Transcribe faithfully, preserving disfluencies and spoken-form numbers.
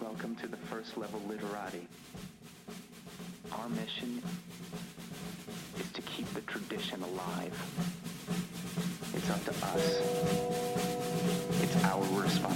Welcome to the first level literati. Our mission is to keep the tradition alive. It's up to us. It's our responsibility.